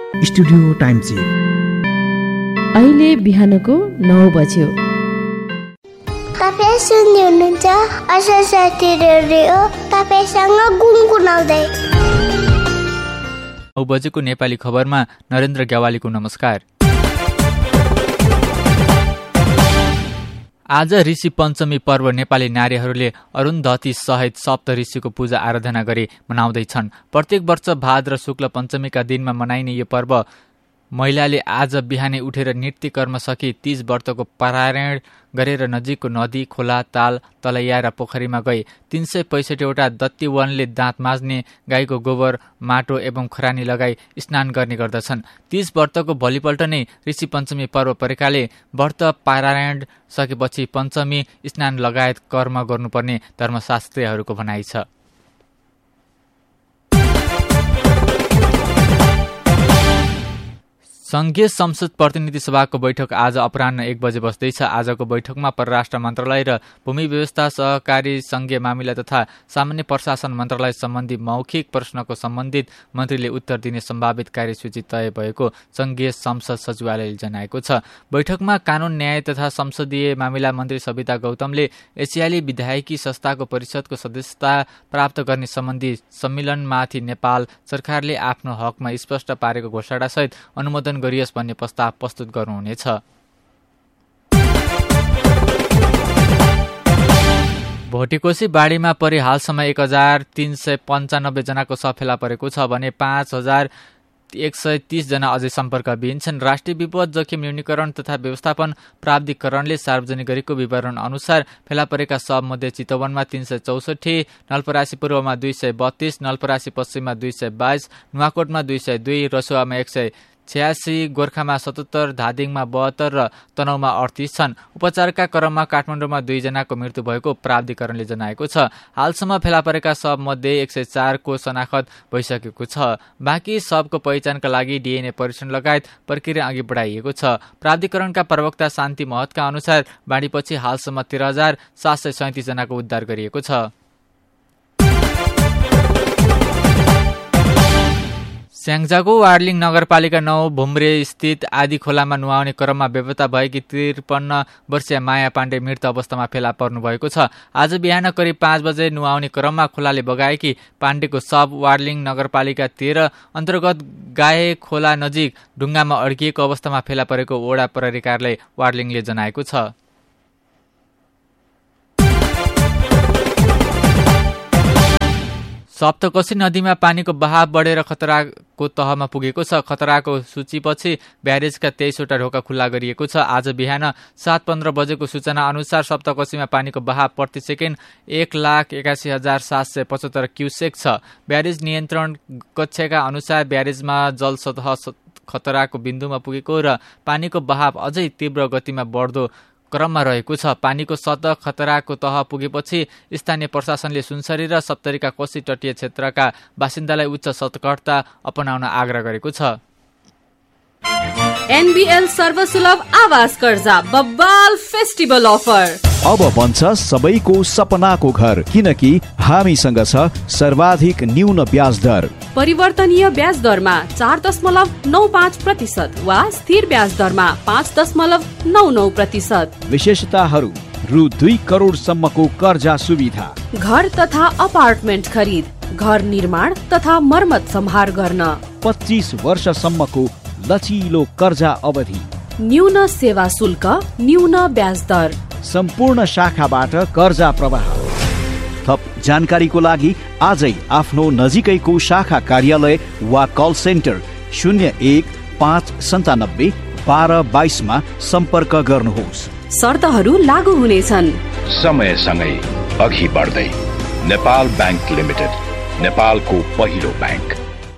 Studio time check अहिले बिहानको 9 बज्यो। तपाईँ सुन्दै हुनुहुन्छ असोसिएटेड रेडियो, तपाईसँग गुनगुनाउँदै। 9 बजेको नेपाली खबरमा नरेन्द्र ग्यावालीको नमस्कार। आज ऋषि पञ्चमी पर्व नेपाली नारीहरूले अरुन्धती सहित सप्त ऋषिको पूजा आराधना गरी मनाउँदैछन्। प्रत्येक वर्ष भाद्र शुक्ल पञ्चमीका दिनमा मनाइने यो पर्व महिलाले आज बिहानै उठेर नृत्य कर्म सकी 30 व्रतको पारायण गरेर नजिकको नदी, खोला, ताल, तलैया र पोखरीमा गए। 365वटा दत्ती वनले दाँत माझ्ने, गाईको गोबर, माटो एवं खरानी लगाई स्नान गर्ने गर्दछन्। 30 व्रतको भोलिपल्ट नै ऋषि पञ्चमी पर्व परेकाले व्रत पारायण सकेपछि पञ्चमी स्नान लगायत कर्म गर्नुपर्ने धर्मशास्त्रीहरूको भनाइ छ। संघीय संसद प्रतिनिधि सभाको बैठक आज अपराह्न 1 बजे बस्दैछ। आजको बैठकमा परराष्ट्र मन्त्रालय र भूमि व्यवस्था, सहकारी, संघीय मामिला तथा सामान्य प्रशासन मन्त्रालय सम्बन्धी मौखिक प्रश्नको सम्बन्धित मन्त्रीले उत्तर दिने सम्भावित कार्यसूची तय भएको संघीय संसद सचिवालयले जनाएको छ। बैठकमा कानून, न्याय तथा संसदीय मामिला मन्त्री सविता गौतमले एसियाली विधायकी संस्थाको परिषदको सदस्यता प्राप्त गर्ने सम्बन्धी सम्मेलनमाथि नेपाल सरकारले आफ्नो हकमा स्पष्ट पारेको घोषणासहित अनुमोदन गरियोस् भन्ने प्रस्ताव प्रस्तुत गर्नुहुनेछ। भोटेकोशी बाढीमा परि हालसम्म 1395 जनाको शव फेला परेको छ भने 5130 जना अझै सम्पर्कविहीन छन्। राष्ट्रिय विपद जोखिम न्यूनीकरण तथा व्यवस्थापन प्राधिकरणले सार्वजनिक गरेको विवरण अनुसार फेला परेका शवमध्ये चितवनमा 364, नलपरासी पूर्वमा 232, नलपरासी पश्चिममा 222, नुवाकोटमा 202, रसुवामा 186, गोर्खामा 77, धादिङमा 72 र तनहुमा 38 छन्। उपचारका क्रममा काठमाडौँमा 2 जनाको मृत्यु भएको प्राधिकरणले जनाएको छ। हालसम्म फेला परेका शवमध्ये 104 को शनाखत भइसकेको छ। बाँकी शवको पहिचानका लागि डीएनए परीक्षण लगायत प्रक्रिया अघि बढाइएको छ। प्राधिकरणका प्रवक्ता शान्ति महतका अनुसार बाढीपछि हालसम्म 13,737 जनाको उद्धार गरिएको छ। स्याङ्जाको वार्लिङ नगरपालिका 9 भुम्रे स्थित आदि खोलामा नुहाउने क्रममा बेपत्ता भएकी 53 वर्षीय माया पाण्डे मृत अवस्थामा फेला पर्नु भएको छ। आज बिहान करिब 5 बजे नुहाउने क्रममा खोलाले बगाएकी पाण्डेको शव वार्लिङ नगरपालिका 13 अन्तर्गत गाए खोला नजिक ढुङ्गामा अड्किएको अवस्थामा फेला परेको वडा प्रहरी कार्यालय वार्लिङले जनाएको छ। सप्तकोशी नदीमा पानीको बहाव बढेर खतराको तहमा पुगेको छ। खतराको सूचीपछि ब्यारेजका 23वटा ढोका खुल्ला गरिएको छ। आज बिहान 7:15 बजेको सूचना अनुसार सप्तकोशीमा पानीको बहाव प्रति सेकेन्ड 1,81,775 क्युसेक छ। ब्यारेज नियन्त्रण कक्षका अनुसार ब्यारेजमा जल सतह खतराको बिन्दुमा पुगेको र पानीको बहाव अझै तीव्र गतिमा बढ्दो क्रममा रहेको छ। पानीको सतह खतराको तह पुगेपछि स्थानीय प्रशासनले सुनसरी र सप्तरीका कोशी तटीय क्षेत्रका बासिन्दालाई उच्च सतर्कता अपनाउन आग्रह गरेको छ। एनबीएल सर्वसुलभ आवास कर्जा बब्बाल फेस्टिभल अफर अब बन्छ सबैको सपनाको घर, किनकि हामीसँग छ सर्वाधिक न्यून ब्याज दर। परिवर्तनीय ब्याज दरमा 4.95% वा स्थिर ब्याज दरमा 5.99%। विशेषताहरू: रु 2 करोडसम्मको कर्जा सुविधा, घर तथा अपार्टमेन्ट खरिद, घर निर्माण तथा मर्मत सम्हार गर्न, 25 वर्षसम्मको लचिलो कर्जा अवधि, न्यून सेवा शुल्क, न्यून ब्याज दर, सम्पूर्ण शाखाबाट कर्जा प्रवाह। थप जानकारीको लागि आजै आफ्नो नजिकैको शाखा कार्यालय वा कल सेन्टर 0159721222 मा सम्पर्क गर्नुहोस्। शर्तहरू लागू हुनेछन्। समयसँगै अघि बढ्दै नेपाल बैंक लिमिटेड, नेपालको पहिलो बैंक।